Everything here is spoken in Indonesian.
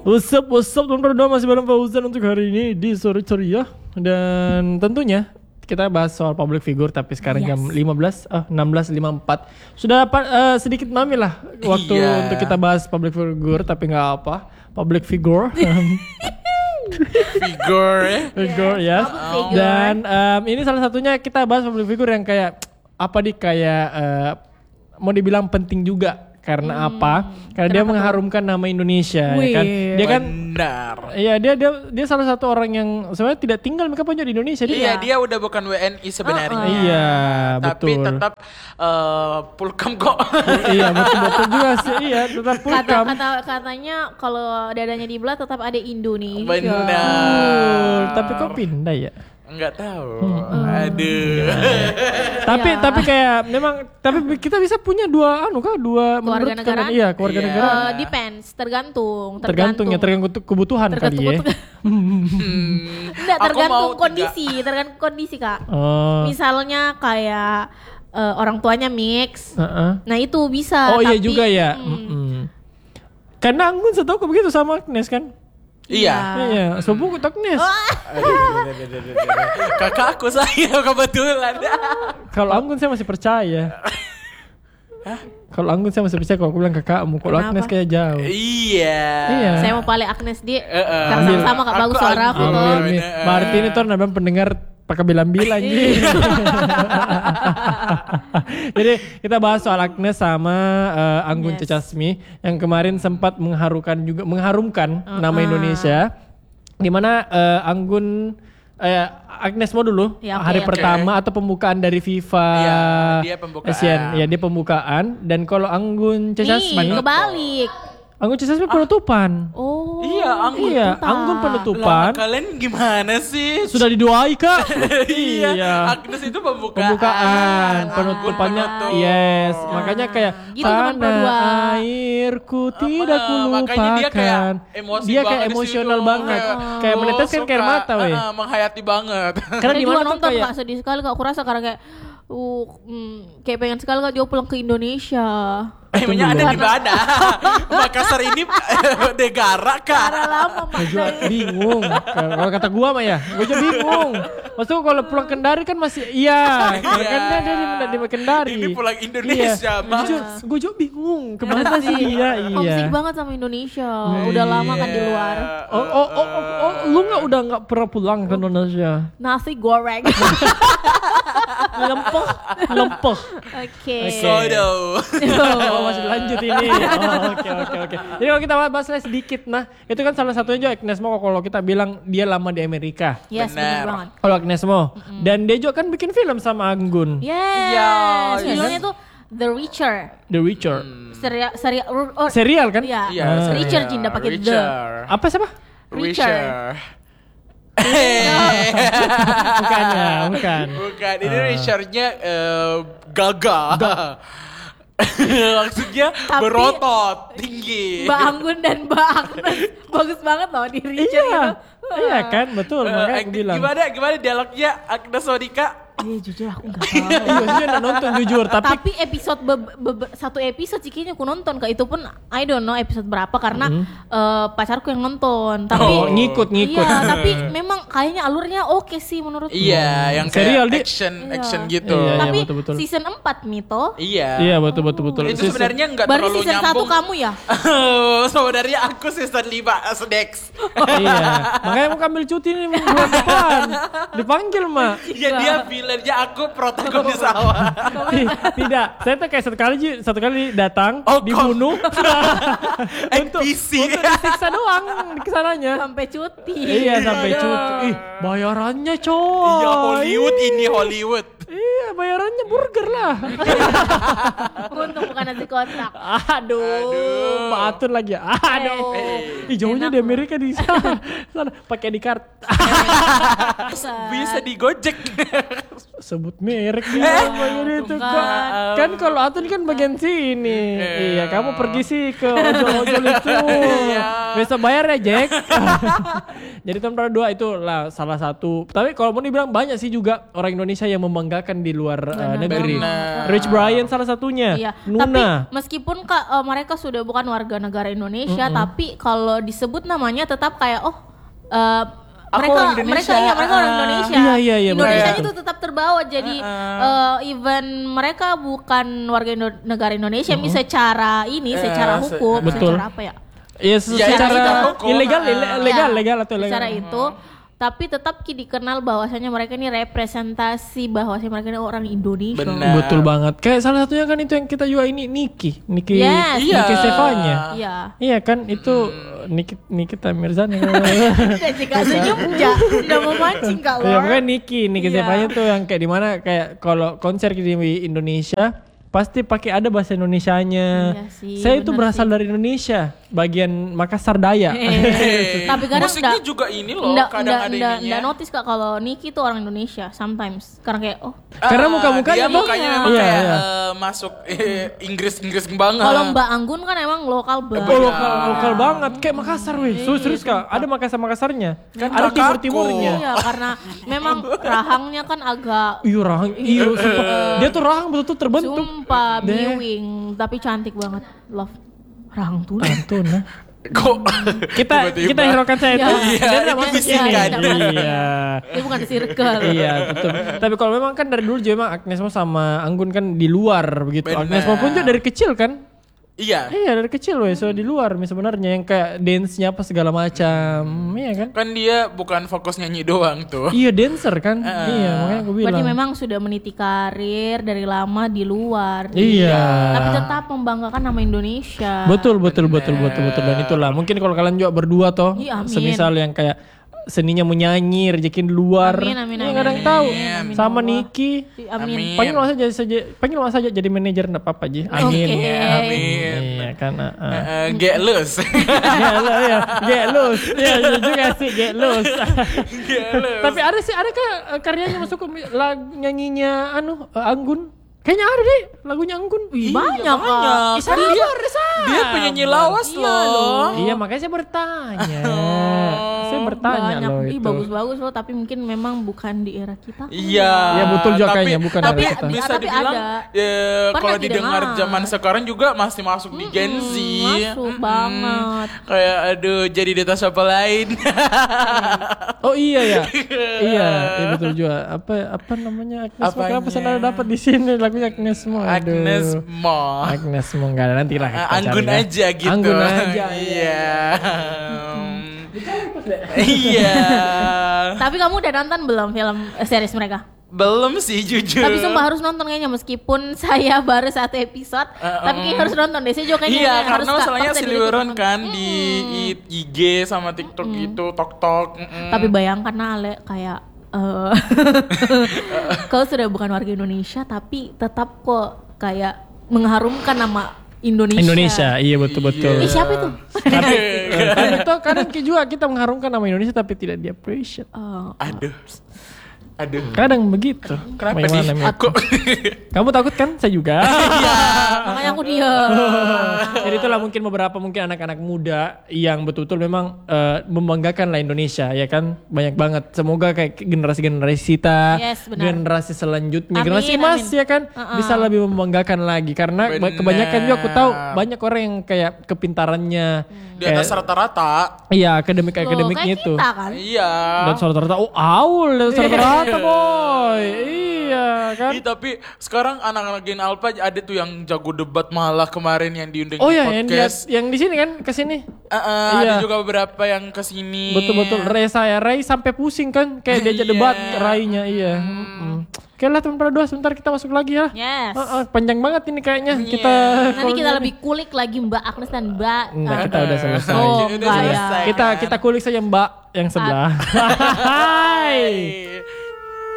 What's up teman-teman, masih bareng Fauzan untuk hari ini di Sore Ceria. Dan tentunya kita bahas soal public figure, tapi sekarang jam 16.54. Sudah sedikit mami lah waktu untuk kita bahas public figure, tapi nggak apa. Public figure. Figure, yes. Dan ini salah satunya kita bahas public figure yang kayak mau dibilang penting juga. Karena apa? Karena dia mengharumkan nama Indonesia, ya kan? Dia kan benar. Iya, dia salah satu orang yang sebenarnya tidak tinggal mereka punya di Indonesia. Dia udah bukan WNI sebenarnya. Iya, tapi betul. tetap pulkam kok. Iya, betul juga sih. Iya, tetap pulkam. Katanya kalau dadanya dibelah tetap ada Indonesia. Benar. Tapi kok pindah ya? Enggak tahu. Aduh. Tapi kayak memang kita bisa punya dua keluarga negara. Iya, keluarga negara. Depends, tergantung kebutuhan kali ya. Enggak, tergantung kondisi Kak. Misalnya kayak orang tuanya mix. Nah, itu bisa. Iya juga ya. Karena Anggun setahu begitu sama Agnes kan? Iya, sepupu Agnes. Kakak aku saya kebetulan. Kalau Anggun saya masih percaya. Kalau Anggun saya masih percaya, kalau aku bilang kakakmu. Kalau Agnes kayak jauh. Iya. Saya mau paling Agnes karena sama-sama Kak bagus suara aku tuh. Berarti ini tuh nabang pendengar pakai bilang-bilang gitu. Jadi kita bahas soal Agnes sama Anggun Cecasmi yang kemarin sempat mengharumkan nama Indonesia. Di mana Agnes mau dulu hari pertama atau pembukaan dari FIFA. Dia pembukaan. Asian. Ya, dia pembukaan. Dan kalau Anggun Cecasmi kebalik. Anggun Cecasmi penutupan. Oh. Iya, Anggun penutupan. Kalian gimana sih? Sudah didoai Kak. Iya. Agnes itu pembukaan. Penutupannya. Yes. Makanya kayak gitu, tanah airku tidak kulupakan. Makanya dia kayak emosional banget. Kayak meneteskan air mata weh. Menghayati banget. Karena juga nonton Kak, sedih sekali Kak. Aku rasa karena kayak pengen sekali Kak dia pulang ke Indonesia. Emangnya ada di mana? Makassar ini negara Kak. Karena lama Gue juga bingung. Kalau kata gua mah ya, gue juga bingung. Maksudnya kalau pulang Kendari kan masih karena kan dia di Kendari. Ini pulang Indonesia, Bang. Gue juga bingung kemana sih? Iya. Homesick banget sama Indonesia. Udah lama kan di luar. Lu udah nggak pernah pulang ke Indonesia? Nasi goreng. Lempeh. Oke. Sodo. Masih lanjut ini. Oke. Jadi kalau kita bahas sedikit, itu kan salah satunya juga Agnes Mo kalau kita bilang dia lama di Amerika. Yes, benar banget. Kalau Agnes Mo. Dan dia juga kan bikin film sama Anggun. Yes. Judulnya tuh The Reacher. Serial kan? Iya. Reacher Jinda pakai The. Apa siapa? Reacher. Bukan. Ini Reachernya gagah. Maksudnya berotot tinggi. Mbak Anggun dan Mbak Agnes bagus banget loh di Reacher. Iya kan, betul. Makanya aku bilang. Gimana dialognya Agnes Monica? Jujur aku gak tahu. Iya, udah nonton jujur. Tapi episode satu episode kayaknya aku nonton. Itu pun I don't know episode berapa karena pacarku yang nonton. Tapi ngikut. Iya, tapi memang kayaknya alurnya oke sih menurutku. Iya, yang serial action gitu. Iya, tapi betul. season 4 Mito. Iya, betul. Itu sebenarnya enggak baru terlalu season nyambung. 1 kamu ya? Sebenarnya aku season 5 next. Iya. Makanya mau ambil cuti nih bulan depan. Dipanggil, Mak. Iya, dia villainnya, aku protagonis awal. Tidak. Saya tuh kayak satu kali datang, dibunuh. NPC. Untuk disiksa doang kesananya. Sampai cuti. Iya, sampai cuti. Bayarannya coy. Iya, Hollywood. Iya, bayarannya burger lah. Untung bukan nasi kotak. Aduh. Batur lagi. Aduh. Jauhnya di Amerika di sana. Pakai di kart. Bisa di Gojek. Sebut merek itu kok. Kan kalau Atun kan bagian sini. Iya, kamu pergi sih ke ojol-ojol itu. Besok bayar ya Jack. Jadi tahun 2002 itu lah salah satu. Tapi kalau mau dibilang banyak sih juga orang Indonesia yang membanggakan di luar negeri. Rich Brian salah satunya. Iya. Nuna. Tapi meskipun mereka sudah bukan warga negara Indonesia, tapi kalau disebut namanya tetap kayak mereka orang Indonesia. Iya, Indonesia itu tetap terbawa. Jadi even mereka bukan warga negara Indonesia, secara hukum, secara apa ya? Iya, secara legal atau legal. Secara itu, tapi tetap dikenal bahwasanya mereka ini representasi bahwasanya mereka ini orang Indonesia. Benar. Betul banget. Kayak salah satunya kan itu yang kita juga ini Niki Stefanya. Iya kan itu Nikita Mirzani. Jika senyum udah mau mancing Kak Lor. Ya pokoknya Niki Stefanya tuh yang kayak di mana kayak kalau konser di Indonesia pasti pakai ada bahasa Indonesianya. Iya sih, saya itu berasal dari Indonesia, bagian Makassar Daya. Tapi kadang musiknya juga ini loh, kadang ada ininya. Nggak notice Kak kalau Niki itu orang Indonesia sometimes. Karena kayak karena muka-mukanya memang kayak masuk Inggris banget. Kalau Mbak Anggun kan emang lokal banget. Lokal banget, kayak Makassar weh. Serius Kak, ada Makassar-Makassarnya. Kan ada timur-timurnya. Iya, karena memang rahangnya kan agak dia tuh rahang betul-betul terbentuk. Sumpah, miwing, tapi cantik banget. Love rahang tuna. Kok kita hiraukan saya itu. Iya, itu bisikan. Iya. Dia bukan di circle. Iya, betul. Tapi kalau memang kan dari dulu juga memang Agnes Mo sama Anggun kan di luar begitu. Bener. Agnes Mo pun juga dari kecil kan? Iya dari kecil weh, so di luar sebenarnya yang kayak dance-nya apa segala macam. Iya kan? Kan dia bukan fokus nyanyi doang tuh. Iya, dancer kan? Iya, makanya aku bilang. Berarti memang sudah meniti karir dari lama di luar. Iya. Tapi tetap membanggakan nama Indonesia. Betul. Dan itulah mungkin kalau kalian juga berdua toh, semisal yang kayak seninya menyanyi, rezeki di luar. Amin. Nggak ada yang tahu. Sama Niki. Amin. Panggil saja jadi manajer enggak apa-apa aja. Amin. Iya kan. Get loose. Get loose. Ya juga sih get loose. Tapi ada karyanya masuk ke nyanyinya Anggun. Kayaknya ada deh lagunya Anggun. Banyak. Dia penyanyi lawas loh. Iya, makanya saya bertanya. Banyak. Itu. Bagus-bagus loh, tapi mungkin memang bukan di era kita. Iya. Ya betul juga kayaknya bukan era kita. Tapi bisa dibilang kalau didengar zaman sekarang juga masih masuk di Gen Z. Masuk banget. Kayak jadi data siapa lain. Oh iya ya. Iya betul juga. Apa namanya Agnes Mo? Kenapa saya dapat di sini lagunya Agnes Mo? Agnes Mo enggak ada, nanti lah. Anggun aja gitu. Anggun aja. Iya. Iya. Tapi kamu udah nonton belum film series mereka? Belum sih jujur. Tapi sumpah harus nonton kayaknya, meskipun saya baru 1 episode, tapi kayaknya harus nonton deh. Saya juga kayaknya iya, karena masalahnya seliweran kan di IG sama TikTok gitu, Tok. Tapi bayangkan Ale kayak kau sudah bukan warga Indonesia tapi tetap kok kayak mengharumkan nama Indonesia, iya betul. Siapa itu? Tapi itu kadang juga kita mengharumkan nama Indonesia tapi tidak di appreciate. Aduh. Kadang begitu. Kenapa nih? Kamu takut kan? Saya juga. Iya. Makanya aku diam. Jadi itulah mungkin beberapa anak-anak muda yang betul-betul memang membanggakan lah Indonesia, ya kan? Banyak banget. Semoga kayak generasi-generasi kita, generasi selanjutnya, generasi emas ya kan, bisa lebih membanggakan lagi. Karena kebanyakan juga aku tahu banyak orang yang kayak kepintarannya di atas rata-rata. Iya, akademiknya itu. Kita kan? Iya. Dan rata-rata, rata-rata boy. Iya kan. Tapi sekarang anak-anak Gen Alpha ada tuh yang jago debat malah kemarin yang diundang di podcast. Yang di sini kan kesini. Ada juga beberapa yang kesini. Betul. Ray sampai pusing kan kayak diajak debat Rainya. Iya. Oke lah teman Prado, sebentar kita masuk lagi ya. Yes. Panjang banget ini kayaknya. Nanti kita lebih kulik lagi Mbak Agnes dan Mbak. Enggak, kita udah selesai. Oh, enggak ya. Kita kulik saja Mbak yang sebelah. Hai.